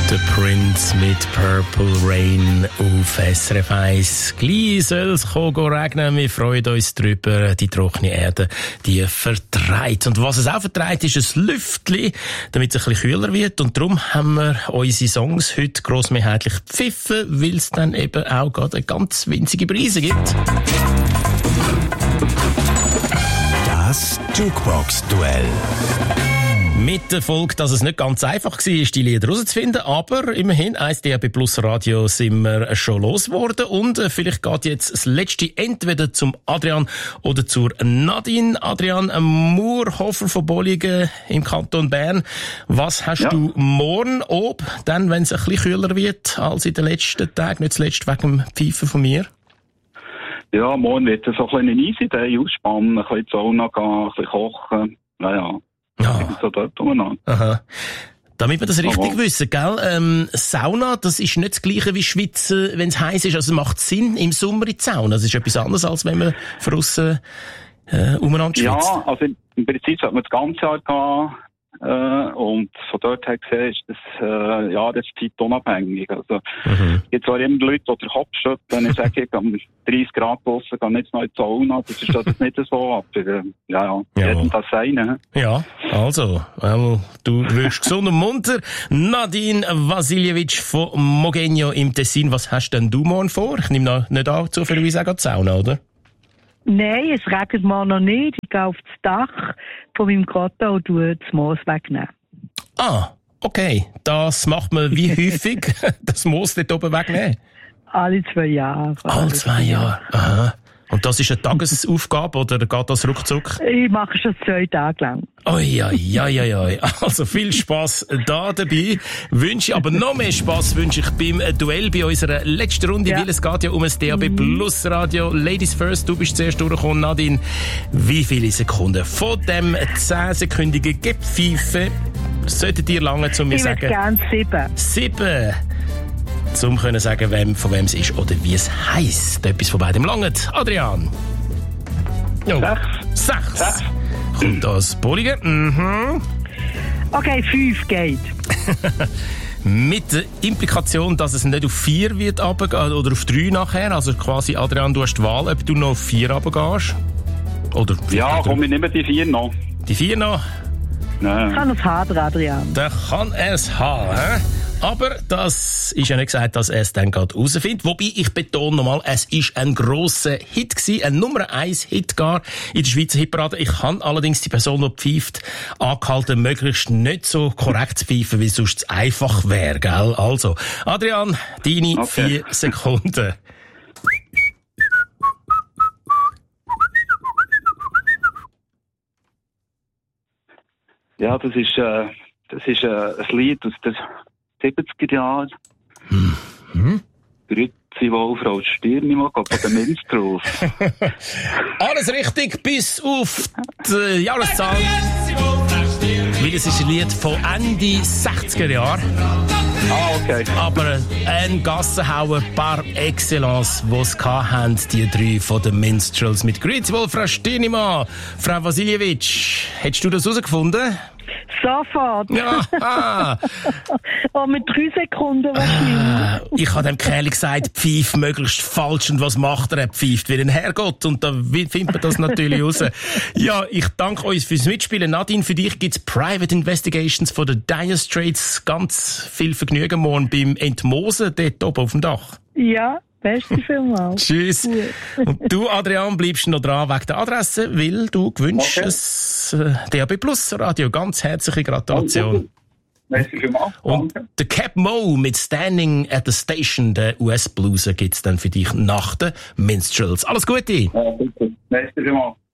Der Prince mit Purple Rain auf SRF 1. Gleich soll es regnen. Wir freuen uns darüber. Die trockene Erde, die vertreibt. Und was es auch vertreibt, ist ein Lüftchen, damit es ein bisschen kühler wird. Und darum haben wir unsere Songs heute grossmehrheitlich gepfiffen, weil es dann eben auch gerade eine ganz winzige Brise gibt. Das Jukebox-Duell. Mit der Folge, dass es nicht ganz einfach war, die Lieder herauszufinden, aber immerhin, 1 DAB Plus Radio sind wir schon losgeworden und vielleicht geht jetzt das Letzte entweder zum Adrian oder zur Nadine. Adrian Murhofer von Bolligen im Kanton Bern. Was hast du morgen ob, dann, wenn es ein bisschen kühler wird als in den letzten Tagen, nicht zuletzt wegen dem Pfeifen von mir? Ja, morgen wird es so ein bisschen easy Day ausspannen, ein bisschen in die Sauna gehen, ein bisschen kochen, naja. Ja. So dort umeinander. Aha. Damit wir das richtig wissen, gell? Sauna, das ist nicht das Gleiche wie Schwitzen, wenn es heiß ist. Also macht Sinn im Sommer in die Sauna. Das ist etwas anderes, als wenn man draussen umeinander schwitzt. Ja, also im Prinzip sollte man das ganze Jahr gehen. Und von dort her gesehen ist das, das ist zeitunabhängig. Also, jetzt zwar immer Leute, die den Kopf schütteln, wenn ich sage, ich gehe 30 Grad draussen, gehe jetzt noch in die Sauna, das ist das nicht so, aber, jedem das sein. Ja, also, du wirst gesund und munter. Nadine Vasiljevic von Mogenio im Tessin, was hast denn du morgen vor? Ich nehme nicht an, zufälligerweise auch die Sauna, oder? Nein, es regnet mir noch nicht. Ich gehe auf das Dach von meinem Grotto und tue das Moos wegnehmen. Ah, okay. Das macht man wie häufig, das Moos dort oben wegnehmen? Alle 2 Jahre. Alle 2 Jahre, aha. Und das ist eine Tagesaufgabe oder geht das ruckzuck? Ich mache schon 2 Tage lang. Oi. Also viel Spass da dabei. Aber noch mehr Spass wünsche ich beim Duell bei unserer letzten Runde, weil es geht ja um ein DAB Plus Radio. Ladies first, du bist zuerst durchgekommen, Nadine. Wie viele Sekunden von dem 10-sekündigen Gepfeife sollten dir lange zu mir sagen? Ich würde gerne 7. 7. Um können sagen, von wem es ist oder wie es heisst. Etwas von beidem langt. Adrian. 6. Kommt aus Bolligen. Okay, 5 geht. Mit der Implikation, dass es nicht auf 4 wird runtergehen, oder auf 3 nachher. Also quasi, Adrian, du hast die Wahl, ob du noch auf 4 runtergehst. Oder komm, ich nehme die 4 noch. Die 4 noch? Nein. Kann es haben, Adrian. Der kann es haben. Aber das ist ja nicht gesagt, dass er es dann gerade rausfindet. Wobei, ich betone nochmal, es ist ein grosser Hit gewesen, ein Nummer 1 Hit gar in der Schweizer Hitparade. Ich habe allerdings die Person, die pfeift, angehalten, möglichst nicht so korrekt zu pfeifen, wie sonst es einfach wäre, gell? Also, Adrian, deine 4 Sekunden. Ja, das ist ein Lied aus der 70er Jahre. Grüezi wohl, Frau Stirnimann, von den Minstrels. Alles richtig, bis auf die Jahreszahl. Weil es ist ein Lied von Ende 60er Jahre. Okay. Aber ein Gassenhauer par excellence, die es hatten, die 3 von den Minstrels. Mit Grüezi wohl, Frau Stirnimann. Frau Vasiljevic, hättest du das herausgefunden? Sofort. Ja. Mit 3 Sekunden wahrscheinlich. Ich habe dem Kerl gesagt, pfeif möglichst falsch. Und was macht er? Er pfeift wie ein Herrgott. Und da findet man das natürlich raus. Ja, ich danke euch fürs Mitspielen. Nadine, für dich gibt's Private Investigations von den Dire Straits. Ganz viel Vergnügen morgen beim Entmosen dort oben auf dem Dach. Ja. Beste Film. Tschüss. Und du, Adrian, bleibst noch dran wegen der Adresse, weil du gewünschst ein DAB Plus Radio. Ganz herzliche Gratulation. Merci vielmals. Und der Cap Mo mit Standing at the Station, der US-Blues, gibt's dann für dich nach den Minstrels. Alles Gute. Ja, bitte. Merci vielmals.